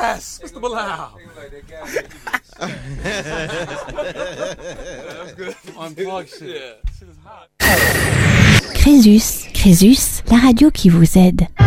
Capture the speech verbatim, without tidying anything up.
Yes, Mister Bilal. Unplug shit. Yeah, shit is hot. Crésus, Crésus, la radio qui vous aide.